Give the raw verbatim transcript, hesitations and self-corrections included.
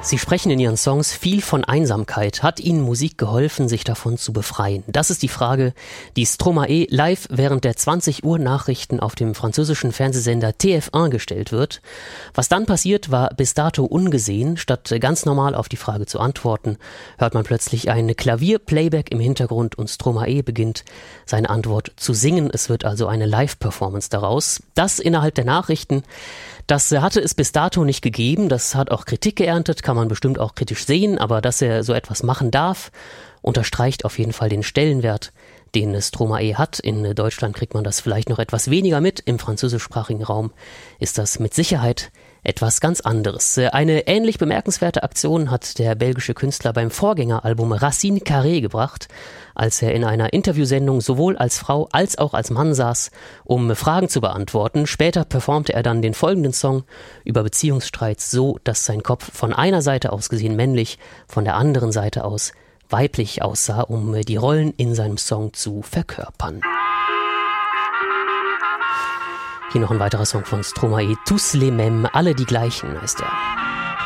Sie sprechen in ihren Songs viel von Einsamkeit. Hat Ihnen Musik geholfen, sich davon zu befreien? Das ist die Frage, die Stromae live während der zwanzig Uhr Nachrichten auf dem französischen Fernsehsender T F eins gestellt wird. Was dann passiert, war bis dato ungesehen. Statt ganz normal auf die Frage zu antworten, hört man plötzlich ein Klavier-Playback im Hintergrund und Stromae beginnt seine Antwort zu singen. Es wird also eine Live-Performance daraus. Das innerhalb der Nachrichten. Das hatte es bis dato nicht gegeben, das hat auch Kritik geerntet, kann man bestimmt auch kritisch sehen, aber dass er so etwas machen darf, unterstreicht auf jeden Fall den Stellenwert, den Stromae hat. In Deutschland kriegt man das vielleicht noch etwas weniger mit, im französischsprachigen Raum ist das mit Sicherheit etwas ganz anderes. Eine ähnlich bemerkenswerte Aktion hat der belgische Künstler beim Vorgängeralbum Racine Carrée gebracht, als er in einer Interviewsendung sowohl als Frau als auch als Mann saß, um Fragen zu beantworten. Später performte er dann den folgenden Song über Beziehungsstreits so, dass sein Kopf von einer Seite aus gesehen männlich, von der anderen Seite aus weiblich aussah, um die Rollen in seinem Song zu verkörpern. Hier noch ein weiterer Song von Stromae, Tous les mêmes, alle die gleichen heißt er.